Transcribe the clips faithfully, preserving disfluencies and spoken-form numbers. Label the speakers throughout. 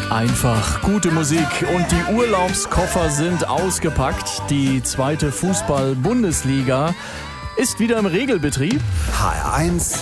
Speaker 1: Einfach gute Musik und die Urlaubskoffer sind ausgepackt. Die zweite Fußball-Bundesliga ist wieder im Regelbetrieb.
Speaker 2: H R eins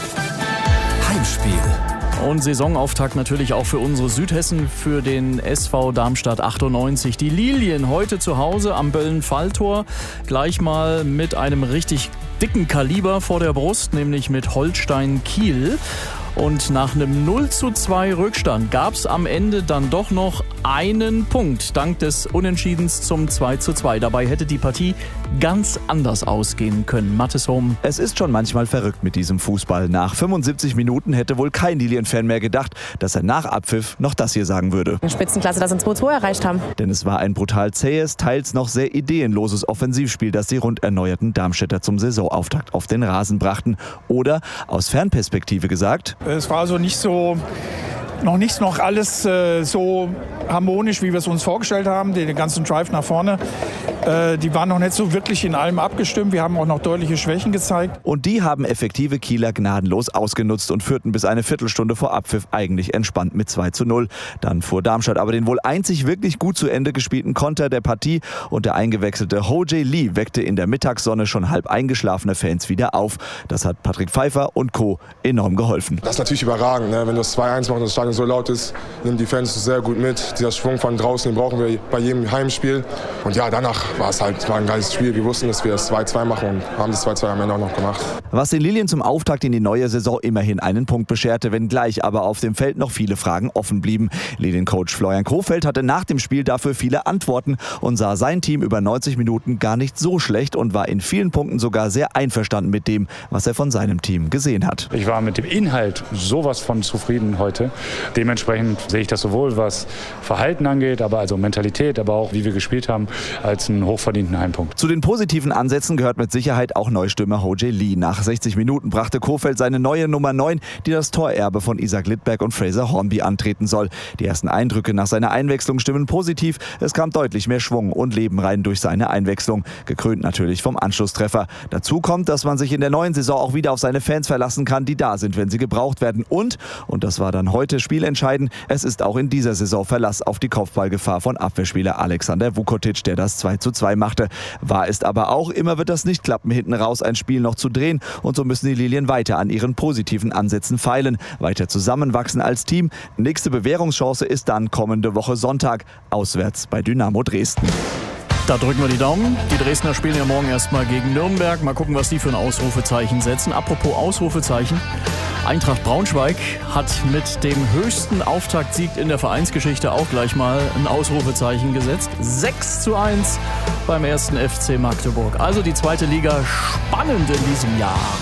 Speaker 2: Heimspiel.
Speaker 1: Und Saisonauftakt natürlich auch für unsere Südhessen, für den S V Darmstadt achtundneunzig. Die Lilien heute zu Hause am Böllen-Falltor. Gleich mal mit einem richtig dicken Kaliber vor der Brust, nämlich mit Holstein Kiel. Und nach einem null zu zwei Rückstand gab es am Ende dann doch noch einen Punkt, dank des Unentschiedens zum zwei zu zwei. Dabei hätte die Partie ganz anders ausgehen können. Mathis Hohm.
Speaker 3: Es ist schon manchmal verrückt mit diesem Fußball. Nach fünfundsiebzig Minuten hätte wohl kein Lilien-Fan mehr gedacht, dass er nach Abpfiff noch das hier sagen würde.
Speaker 4: Spitzenklasse, dass sie zwei zwei erreicht haben.
Speaker 3: Denn es war ein brutal zähes, teils noch sehr ideenloses Offensivspiel, das die rund erneuerten Darmstädter zum Saisonauftakt auf den Rasen brachten. Oder aus Fernperspektive gesagt:
Speaker 5: Es war also nicht so, noch nicht noch alles äh, so harmonisch, wie wir es uns vorgestellt haben. Den ganzen Drive nach vorne, äh, die waren noch nicht so wirklich in allem abgestimmt. Wir haben auch noch deutliche Schwächen gezeigt.
Speaker 3: Und die haben effektive Kieler gnadenlos ausgenutzt und führten bis eine Viertelstunde vor Abpfiff eigentlich entspannt mit zwei zu null. Dann fuhr Darmstadt aber den wohl einzig wirklich gut zu Ende gespielten Konter der Partie und der eingewechselte Ho Jae Lee weckte in der Mittagssonne schon halb eingeschlafene Fans wieder auf. Das hat Patrick Pfeiffer und Co. enorm geholfen.
Speaker 6: Das ist natürlich überragend, ne? Wenn du das zwei eins machst und das Stadion so laut ist, nimmt die Fans sehr gut mit. Dieser Schwung von draußen, den brauchen wir bei jedem Heimspiel. Und ja, danach war es halt war ein geiles Spiel. Wir wussten, dass wir das zwei zwei machen und haben das zwei zwei am Ende auch noch gemacht.
Speaker 3: Was den Lilien zum Auftakt in die neue Saison immerhin einen Punkt bescherte, wenngleich aber auf dem Feld noch viele Fragen offen blieben. Liliencoach Florian Kohfeldt hatte nach dem Spiel dafür viele Antworten und sah sein Team über neunzig Minuten gar nicht so schlecht und war in vielen Punkten sogar sehr einverstanden mit dem, was er von seinem Team gesehen hat.
Speaker 7: Ich war mit dem Inhalt sowas von zufrieden heute. Dementsprechend sehe ich das sowohl, was Verhalten angeht, aber also Mentalität, aber auch wie wir gespielt haben, als einen hochverdienten Heimpunkt.
Speaker 3: Zu den positiven Ansätzen gehört mit Sicherheit auch Neustürmer Ho Jae Lee. Nach sechzig Minuten brachte Kohfeldt seine neue Nummer neun, die das Torerbe von Isaac Littberg und Fraser Hornby antreten soll. Die ersten Eindrücke nach seiner Einwechslung stimmen positiv. Es kam deutlich mehr Schwung und Leben rein durch seine Einwechslung. Gekrönt natürlich vom Anschlusstreffer. Dazu kommt, dass man sich in der neuen Saison auch wieder auf seine Fans verlassen kann, die da sind, wenn sie gebraucht werden. Und, und das war dann heute spielentscheidend, es ist auch in dieser Saison Verlass auf die Kopfballgefahr von Abwehrspieler Alexander Vukotic, der das zwei zu zwei machte. Wahr ist aber auch, immer wird das nicht klappen, hinten raus ein Spiel noch zu drehen. Und so müssen die Lilien weiter an ihren positiven Ansätzen feilen, weiter zusammenwachsen als Team. Nächste Bewährungschance ist dann kommende Woche Sonntag, auswärts bei Dynamo Dresden.
Speaker 1: Da drücken wir die Daumen. Die Dresdner spielen ja morgen erstmal gegen Nürnberg. Mal gucken, was die für ein Ausrufezeichen setzen. Apropos Ausrufezeichen. Eintracht Braunschweig hat mit dem höchsten Auftaktsieg in der Vereinsgeschichte auch gleich mal ein Ausrufezeichen gesetzt. sechs zu eins beim ersten F C Magdeburg. Also die zweite Liga spannend in diesem Jahr.